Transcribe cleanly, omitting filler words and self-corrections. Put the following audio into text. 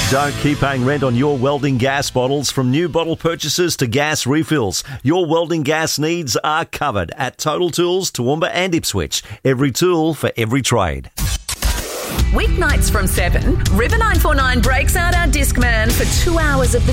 Don't keep paying rent on your welding gas bottles. From new bottle purchases to gas refills, your welding gas needs are covered at Total Tools, Toowoomba and Ipswich. Every tool for every trade. Weeknights from 7, River 949 breaks out our Discman for 2 hours of the